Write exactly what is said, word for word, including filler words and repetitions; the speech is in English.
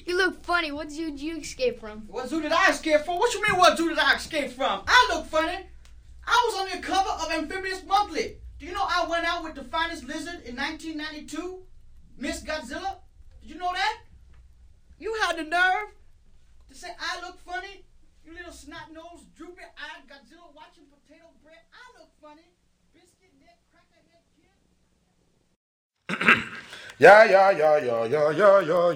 You look funny. What zoo did you escape from? What zoo did I escape from? What you mean what zoo did I escape from? I look funny. I was on the cover of Amphibious Monthly. Do you know I went out with the finest lizard in nineteen ninety-two? Miss Godzilla? Did you know that? You had the nerve to say I look funny? You little snot-nosed, droopy-eyed Godzilla watching potato bread. I look funny. Biscuit neck, cracker head kid. Yeah, yeah, yeah, yeah, yeah, yeah, yeah.